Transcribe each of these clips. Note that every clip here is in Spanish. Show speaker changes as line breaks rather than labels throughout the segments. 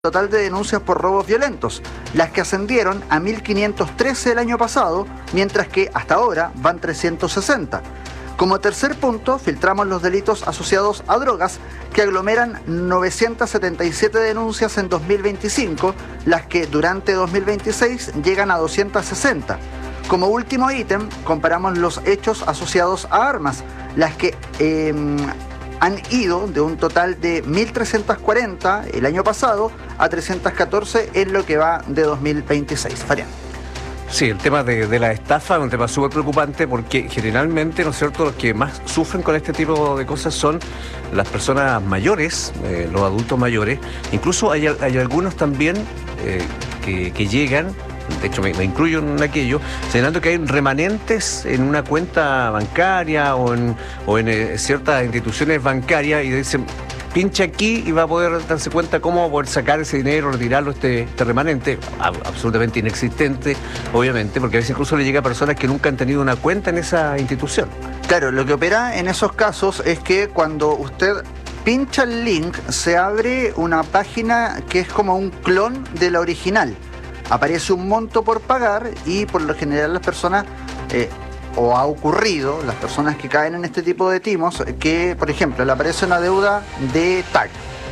total de denuncias por robos violentos, las que ascendieron a 1.513 el año pasado, mientras que hasta ahora van 360. Como tercer punto, filtramos los delitos asociados a drogas, que aglomeran 977 denuncias en 2025, las que durante 2026 llegan a 260. Como último ítem, comparamos los hechos asociados a armas, las que han ido de un total de 1.340 el año pasado a 314 en lo que va de 2026. Fabián.
Sí, el tema de la estafa es un tema súper preocupante porque generalmente, ¿no es cierto?, los que más sufren con este tipo de cosas son las personas mayores, los adultos mayores. Incluso hay algunos también que llegan, de hecho me incluyo en aquello, señalando que hay remanentes en una cuenta bancaria o en ciertas instituciones bancarias y dicen: pincha aquí y va a poder darse cuenta cómo va a poder sacar ese dinero, retirarlo, este remanente, absolutamente inexistente, obviamente, porque a veces incluso le llega a personas que nunca han tenido una cuenta en esa institución.
Claro, lo que opera en esos casos es que cuando usted pincha el link, se abre una página que es como un clon de la original. Aparece un monto por pagar y por lo general las personas... o ha ocurrido, las personas que caen en este tipo de timos, que, por ejemplo, le aparece una deuda de TAC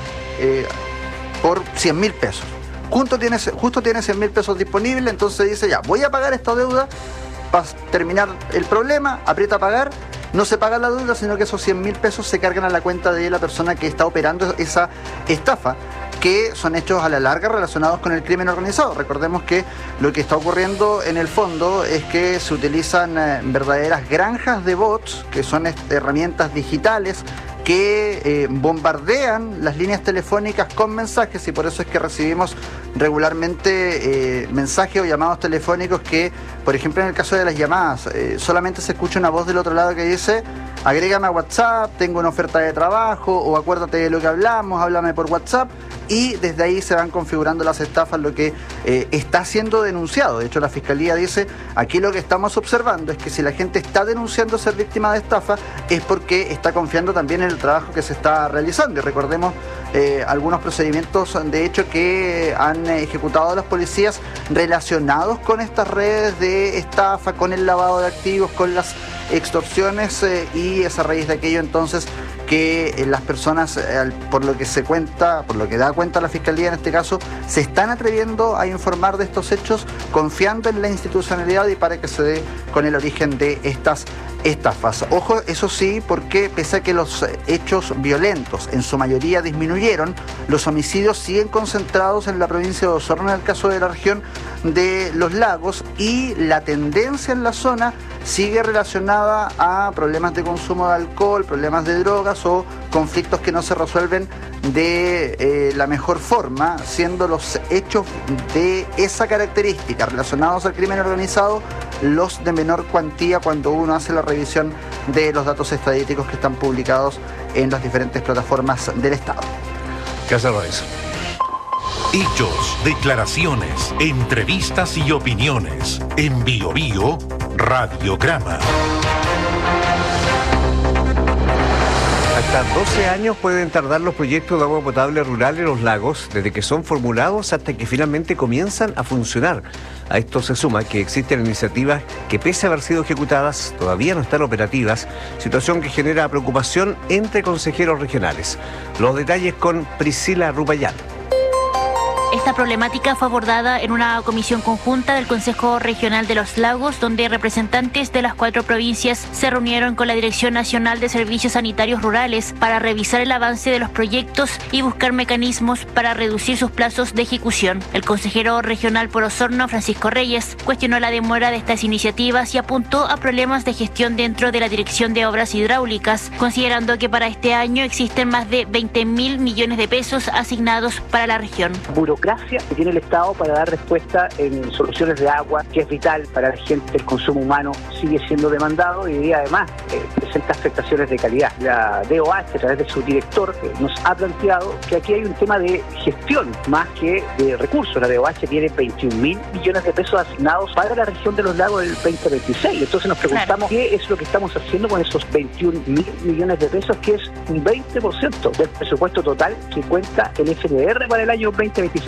por 100.000 pesos. Justo tiene 100.000 pesos disponibles, entonces dice: ya, voy a pagar esta deuda para terminar el problema, aprieta a pagar. No se paga la deuda, sino que esos 100.000 pesos se cargan a la cuenta de la persona que está operando esa estafa, que son hechos a la larga relacionados con el crimen organizado. Recordemos que lo que está ocurriendo en el fondo es que se utilizan verdaderas granjas de bots, que son herramientas digitales que bombardean las líneas telefónicas con mensajes, y por eso es que recibimos regularmente mensajes o llamados telefónicos que, por ejemplo, en el caso de las llamadas, solamente se escucha una voz del otro lado que dice: agrégame a WhatsApp, tengo una oferta de trabajo, o acuérdate de lo que hablamos, háblame por WhatsApp. Y desde ahí se van configurando las estafas, lo que está siendo denunciado. De hecho, la Fiscalía dice: aquí lo que estamos observando es que si la gente está denunciando ser víctima de estafa, es porque está confiando también en el trabajo que se está realizando. Y recordemos algunos procedimientos, de hecho, que han ejecutado las policías relacionados con estas redes de estafa, con el lavado de activos, con las extorsiones, y es a raíz de aquello entonces que las personas, por lo que se cuenta, por lo que da cuenta la Fiscalía en este caso, se están atreviendo a informar de estos hechos, confiando en la institucionalidad y para que se dé con el origen de estas estafas. Ojo, eso sí, porque pese a que los hechos violentos en su mayoría disminuyeron, los homicidios siguen concentrados en la provincia de Osorno, en el caso de la región de Los Lagos, y la tendencia en la zona sigue relacionada a problemas de consumo de alcohol, problemas de drogas o conflictos que no se resuelven de la mejor forma, siendo los hechos de esa característica relacionados al crimen organizado los de menor cuantía cuando uno hace la revisión de los datos estadísticos que están publicados en las diferentes plataformas del Estado.
Gracias, Robinson.
Hechos, declaraciones, entrevistas y opiniones. En Bio Bio Radiograma.
Hasta 12 años pueden tardar los proyectos de agua potable rural en los lagos, desde que son formulados hasta que finalmente comienzan a funcionar. A esto se suma que existen iniciativas que, pese a haber sido ejecutadas, todavía no están operativas, situación que genera preocupación entre consejeros regionales. Los detalles con Priscila Rubayán.
Esta problemática fue abordada en una comisión conjunta del Consejo Regional de los Lagos, donde representantes de las 4 provincias se reunieron con la Dirección Nacional de Servicios Sanitarios Rurales para revisar el avance de los proyectos y buscar mecanismos para reducir sus plazos de ejecución. El consejero regional por Osorno, Francisco Reyes, cuestionó la demora de estas iniciativas y apuntó a problemas de gestión dentro de la Dirección de Obras Hidráulicas, considerando que para este año existen más de 20.000 millones de pesos asignados para la región.
Burocracia ineficacia que tiene el Estado para dar respuesta en soluciones de agua, que es vital para la gente. El consumo humano sigue siendo demandado y además presenta afectaciones de calidad. La DOH, a través de su director, nos ha planteado que aquí hay un tema de gestión más que de recursos. La DOH tiene 21.000 millones de pesos asignados para la región de los lagos del 2026. Entonces nos preguntamos qué es lo que estamos haciendo con esos 21.000 millones de pesos, que es un 20% del presupuesto total que cuenta el FDR para el año 2026.